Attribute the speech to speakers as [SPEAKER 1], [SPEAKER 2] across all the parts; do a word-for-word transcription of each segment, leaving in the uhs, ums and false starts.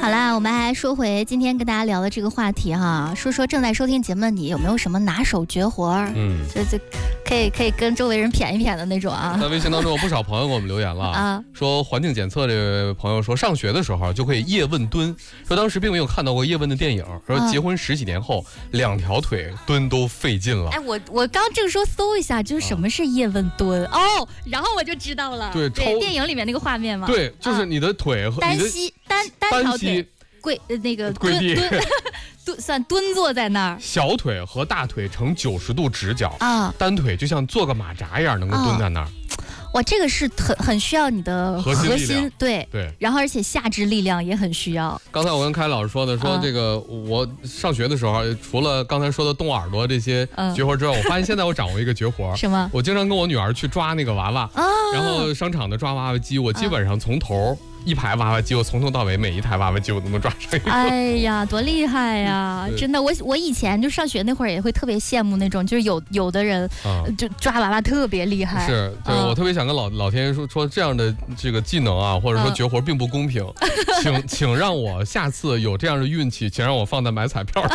[SPEAKER 1] 好啦，我们还说回今天跟大家聊的这个话题哈，说说正在收听节目的你有没有什么拿手绝活儿？嗯，这这可以可以跟周围人谝一谝的那种啊。
[SPEAKER 2] 在微信当中有不少朋友给我们留言了啊，说环境检测这位朋友说上学的时候就可以叶问蹲，说当时并没有看到过叶问的电影，说结婚十几年后、啊、两条腿蹲都费劲了。
[SPEAKER 1] 哎，我我刚正说搜一下，就是什么是叶问蹲、啊、哦，然后我就知道了，
[SPEAKER 2] 对，
[SPEAKER 1] 对电影里面那个画面嘛，
[SPEAKER 2] 对，就是你的腿和
[SPEAKER 1] 单膝单单条腿跪那个
[SPEAKER 2] 跪地
[SPEAKER 1] 蹲蹲算蹲坐在那儿，
[SPEAKER 2] 小腿和大腿呈九十度直角啊，单腿就像做个马扎一样能够蹲在那儿。啊
[SPEAKER 1] 哇，这个是很很需要你的核心，
[SPEAKER 2] 核心
[SPEAKER 1] 对
[SPEAKER 2] 对，
[SPEAKER 1] 然后而且下肢力量也很需要。
[SPEAKER 2] 刚才我跟凯老师说的，说这个、嗯、我上学的时候，除了刚才说的动耳朵这些绝活之外，嗯、我发现现在我掌握一个绝活，
[SPEAKER 1] 什么？
[SPEAKER 2] 我经常跟我女儿去抓那个娃娃，啊、然后商场的抓娃娃机，我基本上从头。啊一排娃娃机，我从头到尾每一台娃娃机我都能抓上一个。
[SPEAKER 1] 哎呀，多厉害呀！真的，我我以前就上学那会儿也会特别羡慕那种，就是有有的人、嗯、就抓娃娃特别厉害。
[SPEAKER 2] 是，对、嗯、我特别想跟老老天爷说说这样的这个技能啊，或者说绝活并不公平，嗯、请请让我下次有这样的运气，请让我放在买彩票上。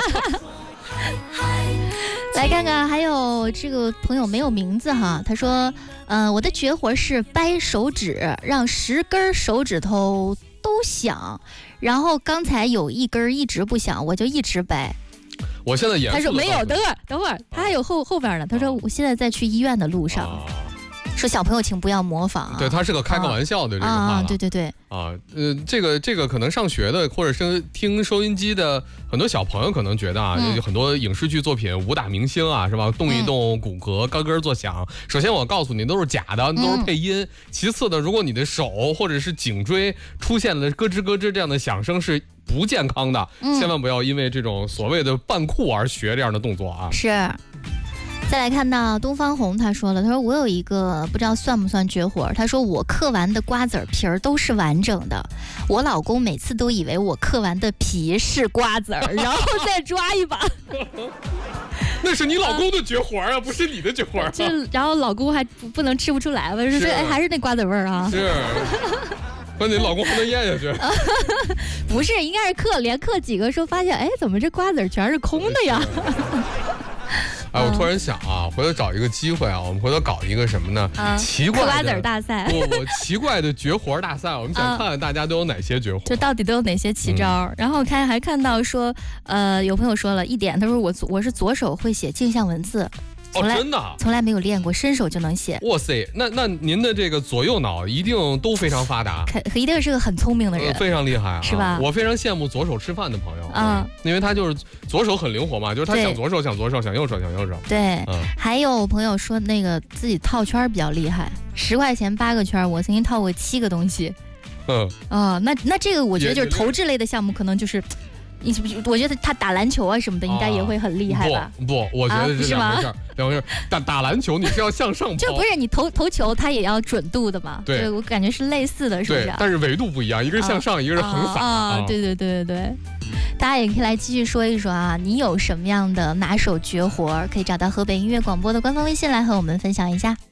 [SPEAKER 1] 来看看，还有这个朋友没有名字哈，他说，呃，我的绝活是掰手指，让十根手指头都响，然后刚才有一根一直不响，我就一直掰。
[SPEAKER 2] 我现在也
[SPEAKER 1] 他说没有，等会儿等会儿，他还有后后边呢。他说我现在在去医院的路上。啊说小朋友请不要模仿啊！
[SPEAKER 2] 对，他是个开个玩笑的这个话了、
[SPEAKER 1] 啊、对对对
[SPEAKER 2] 啊，呃，这个这个可能上学的或者是听收音机的很多小朋友可能觉得啊，嗯、有很多影视剧作品武打明星啊，是吧？动一动骨骼，咯咯作响。首先我告诉你，都是假的，都是配音。嗯、其次呢，如果你的手或者是颈椎出现了咯吱咯吱这样的响声是不健康的，嗯、千万不要因为这种所谓的扮酷而学这样的动作啊！
[SPEAKER 1] 是。再来看到东方红，他说了，他说我有一个不知道算不算绝活，他说我嗑完的瓜子皮儿都是完整的，我老公每次都以为我嗑完的皮是瓜子儿，然后再抓一把。
[SPEAKER 2] 那是你老公的绝活啊，不是你的绝活、啊。
[SPEAKER 1] 就然后老公还不不能吃不出来吧？说哎还是那瓜子味儿啊。
[SPEAKER 2] 是。那你老公还能咽下去？
[SPEAKER 1] 不是，应该是嗑，连嗑几个时候发现，哎，怎么这瓜子全是空的呀？
[SPEAKER 2] 哎，我突然想啊，回头找一个机会啊，我们回头搞一个什么呢？啊、奇怪的
[SPEAKER 1] 嗑瓜子大赛，
[SPEAKER 2] 不不，奇怪的绝活大赛，我们想看看大家都有哪些绝活，
[SPEAKER 1] 就到底都有哪些奇招。嗯、然后看还看到说，呃，有朋友说了一点，他说我我是左手会写镜像文字。
[SPEAKER 2] 哦，真的，
[SPEAKER 1] 从来没有练过，伸手就能写。
[SPEAKER 2] 哇塞，那那您的这个左右脑一定都非常发达，
[SPEAKER 1] 可一定是个很聪明的人，
[SPEAKER 2] 呃、非常厉害、啊，
[SPEAKER 1] 是吧？
[SPEAKER 2] 我非常羡慕左手吃饭的朋友，嗯，因为他就是左手很灵活嘛，就是他想左手想左手，想右手想右手。
[SPEAKER 1] 对，嗯、还有朋友说那个自己套圈比较厉害，十块钱八个圈，我曾经套过七个东西。嗯，哦，那那这个我觉得就是投掷类的项目，可能就是。你我觉得他打篮球啊什么的，应该也会很厉害吧？
[SPEAKER 2] 不不，我觉得是两回事儿，两回事儿。打打篮球你是要向上跑，
[SPEAKER 1] 就不是你投投球，它也要准度的嘛？
[SPEAKER 2] 对，
[SPEAKER 1] 我感觉是类似的，是不是？
[SPEAKER 2] 但是维度不一样，一个是向上，一个是横撒。
[SPEAKER 1] 啊，对对对对对。大家也可以来继续说一说啊，你有什么样的拿手绝活？可以找到河北音乐广播的官方微信来和我们分享一下。